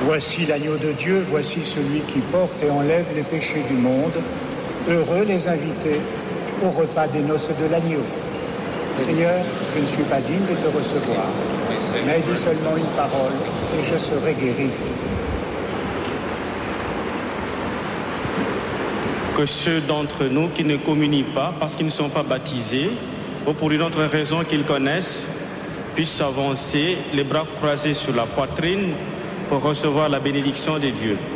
Voici l'agneau de Dieu, voici celui qui porte et enlève les péchés du monde. Heureux les invités au repas des noces de l'agneau. Seigneur, je ne suis pas digne de te recevoir, mais dis seulement une parole et je serai guéri. Que ceux d'entre nous qui ne communient pas parce qu'ils ne sont pas baptisés, ou pour une autre raison qu'ils connaissent, puissent avancer les bras croisés sur la poitrine pour recevoir la bénédiction de Dieu.